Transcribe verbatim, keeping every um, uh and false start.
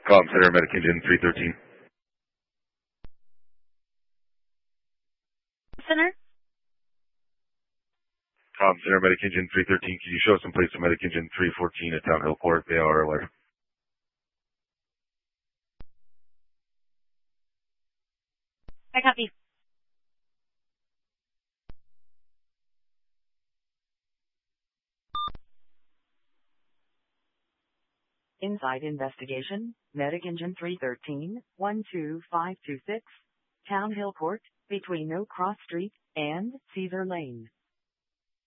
Com Center, Medic Engine three thirteen. Center? Com Center, Medic Engine three thirteen. Can you show us some place to Medic Engine three fourteen at Town Hill Court? They are aware. I copy. Inside investigation, Medic Engine three thirteen, one two five two six, Town Hill Court, between No Cross Street and Caesar Lane.